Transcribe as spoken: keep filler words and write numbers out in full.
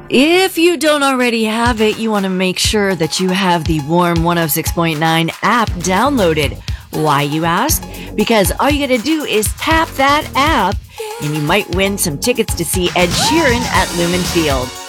If you don't already have it, you want to make sure that you have the Warm one oh six point nine app downloaded. Why, you ask? Because all you gotta do is tap that app, and you might win some tickets to see Ed Sheeran at Lumen Field.